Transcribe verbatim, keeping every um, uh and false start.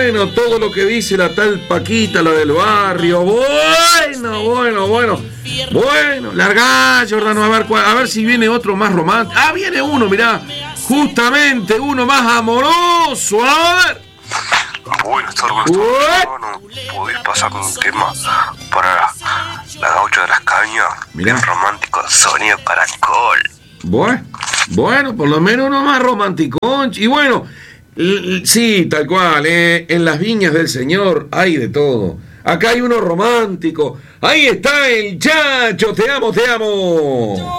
bueno, todo lo que dice la tal Paquita, la del barrio. Bueno, bueno, bueno. Bueno, largá, Jordano, a ver, a ver si viene otro más romántico. Ah, viene uno, mirá. Justamente uno más amoroso. A ver. Buenas tardes, no podés pasar con un tema para la, la gaucha de las cañas. Mirá. Bien romántico, sonido caracol. Bueno, bueno, por lo menos uno más romántico. Y bueno, sí, tal cual, eh, en las viñas del Señor hay de todo. Acá hay uno romántico. Ahí está el Chacho, te amo, te amo.